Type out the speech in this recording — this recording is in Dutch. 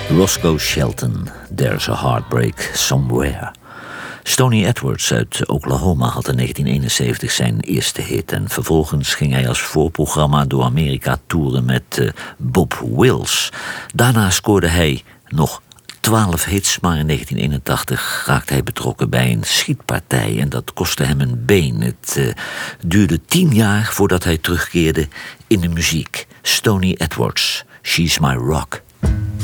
Roscoe Shelton, There's a Heartbreak Somewhere. Stoney Edwards uit Oklahoma had in 1971 zijn eerste hit. En vervolgens ging hij als voorprogramma door Amerika toeren met Bob Wills. Daarna scoorde hij nog 12 hits, maar in 1981 raakte hij betrokken bij een schietpartij. En dat kostte hem een been. Het duurde 10 jaar voordat hij terugkeerde in de muziek. Stoney Edwards, She's My Rock.